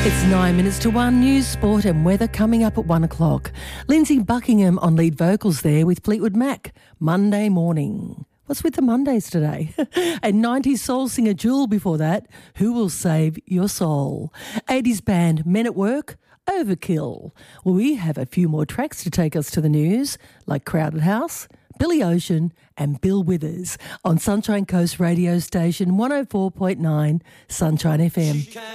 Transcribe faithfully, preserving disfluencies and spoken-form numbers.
It's nine minutes to one. News, sport and weather coming up at one o'clock. Lindsay Buckingham on lead vocals there with Fleetwood Mac. Monday morning. What's with the Mondays today? And nineties soul singer Jewel before that. Who Will Save Your Soul? eighties band Men at Work. Overkill. Well, we have a few more tracks to take us to the news, like Crowded House, Billy Ocean and Bill Withers on Sunshine Coast radio station one oh four point nine Sunshine F M.